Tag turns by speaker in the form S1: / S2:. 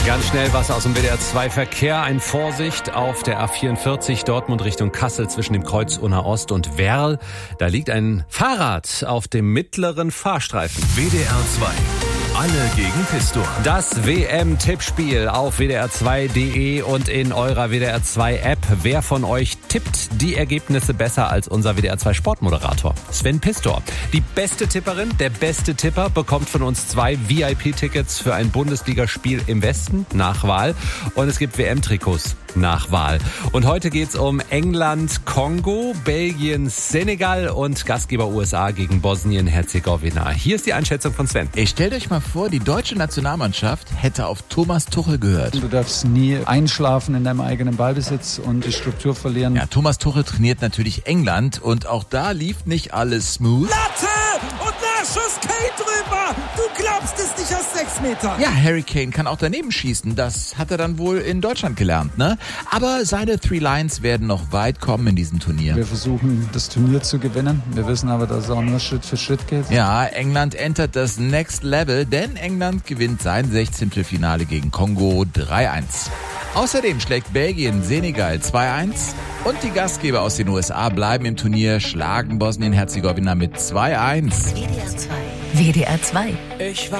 S1: Ganz schnell was aus dem WDR 2 Verkehr. Ein Vorsicht auf der A44 Dortmund Richtung Kassel zwischen dem Kreuz Unna Ost und Werl. Da liegt ein Fahrrad auf dem mittleren Fahrstreifen.
S2: WDR 2. Alle gegen Pistor.
S1: Das WM-Tippspiel auf WDR2.de und in eurer WDR 2 App. Wer von euch tippt die Ergebnisse besser als unser WDR 2 Sportmoderator? Sven Pistor. Die beste Tipperin, der beste Tipper bekommt von uns 2 VIP-Tickets für ein Bundesligaspiel im Westen nach Wahl. Und es gibt WM-Trikots nach Wahl. Und heute geht's um England, Kongo, Belgien, Senegal und Gastgeber USA gegen Bosnien-Herzegowina. Hier ist die Einschätzung von Sven.
S3: Stellt euch mal vor, die deutsche Nationalmannschaft hätte auf Thomas Tuchel gehört.
S4: Du darfst nie einschlafen in deinem eigenen Ballbesitz und die Struktur verlieren.
S3: Ja, Thomas Tuchel trainiert natürlich England und auch da lief nicht alles smooth.
S5: Latte! Und Nachschuss, Kane drüber! Du glaubst es nicht aus 6 Metern!
S3: Ja, Harry Kane kann auch daneben schießen. Das hat er dann wohl in Deutschland gelernt, ne? Aber seine Three Lions werden noch weit kommen in diesem Turnier.
S4: Wir versuchen, das Turnier zu gewinnen. Wir wissen aber, dass es auch nur Schritt für Schritt geht.
S3: Ja, England entert das Next Level, denn England gewinnt sein 16. Finale gegen Kongo 3-1. Außerdem schlägt Belgien Senegal 2-1 und die Gastgeber aus den USA bleiben im Turnier, schlagen Bosnien-Herzegowina mit 2-1.
S6: WDR 2. WDR 2.
S5: Ich war